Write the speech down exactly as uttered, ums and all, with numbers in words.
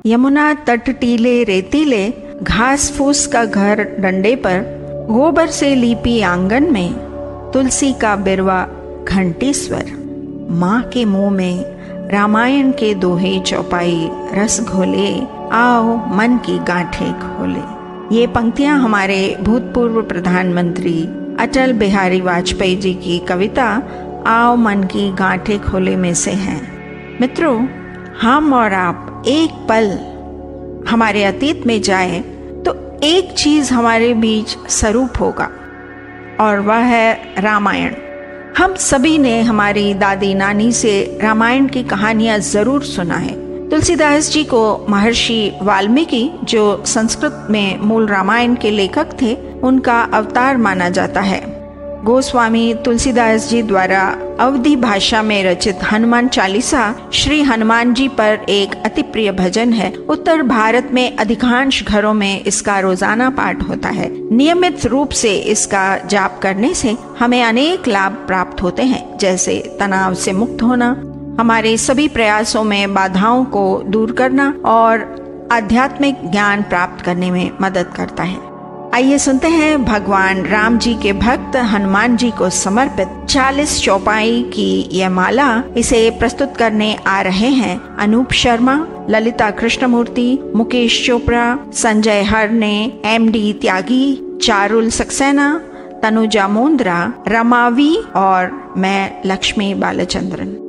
यमुना तट टीले रेतीले, घास फूस का घर डंडे पर, गोबर से लीपी आंगन में, तुलसी का बिरवा घंटी स्वर। माँ के मुंह में रामायण के दोहे चौपाई, रस घोले, आओ मन की गांठें खोले। ये पंक्तियां हमारे भूतपूर्व प्रधानमंत्री अटल बिहारी वाजपेयी जी की कविता आओ मन की गांठें खोले में से हैं। मित्रों, हम और आप एक पल हमारे अतीत में जाए तो एक चीज हमारे बीच स्वरूप होगा और वह है रामायण। हम सभी ने हमारी दादी नानी से रामायण की कहानियां जरूर सुना है। तुलसीदास जी को महर्षि वाल्मीकि, जो संस्कृत में मूल रामायण के लेखक थे, उनका अवतार माना जाता है। गोस्वामी तुलसीदास जी द्वारा अवधी भाषा में रचित हनुमान चालीसा श्री हनुमान जी पर एक अति प्रिय भजन है। उत्तर भारत में अधिकांश घरों में इसका रोजाना पाठ होता है। नियमित रूप से इसका जाप करने से हमें अनेक लाभ प्राप्त होते हैं, जैसे तनाव से मुक्त होना, हमारे सभी प्रयासों में बाधाओं को दूर करना और आध्यात्मिक ज्ञान प्राप्त करने में मदद करता है। आइए सुनते हैं भगवान राम जी के भक्त हनुमान जी को समर्पित चालीस चौपाई की यह माला। इसे प्रस्तुत करने आ रहे हैं अनूप शर्मा, ललिता कृष्णमूर्ति, मुकेश चोपड़ा, संजय हरने, एम डी त्यागी, चारुल सक्सेना, तनुजा मोंद्रा, रमावी और मैं लक्ष्मी बालचंद्रन।